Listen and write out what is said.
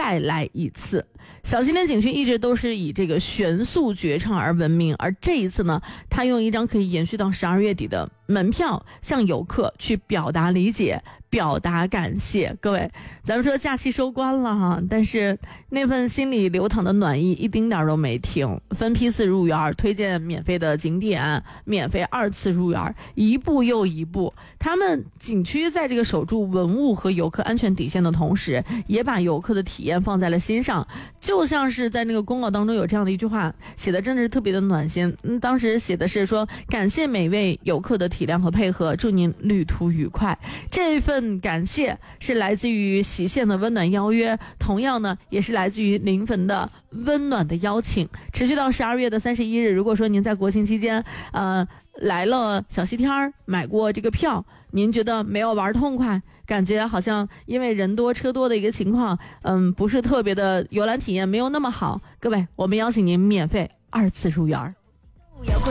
再来一次。小西天景区一直都是以这个悬素绝唱而闻名，而这一次呢，他用一张可以延续到12月底的门票向游客去表达理解，表达感谢。各位，咱们说假期收官了哈，但是那份心里流淌的暖意一丁点都没停，分批次入园，推荐免费的景点，免费2次入园，一步又一步。他们景区在这个守住文物和游客安全底线的同时，也把游客的体验放在了心上。就像是在那个公告当中有这样的一句话写的真的是特别的暖心，当时写的是说，感谢每位游客的体谅和配合，祝您旅途愉快。这份感谢是来自于喜县的温暖邀约，同样呢也是来自于临汾的温暖的邀请，持续到12月的31日。如果说您在国庆期间来了小西天买过这个票，您觉得没有玩痛快，感觉好像因为人多车多的一个情况，不是特别的游览体验没有那么好，各位，我们邀请您免费2次入园。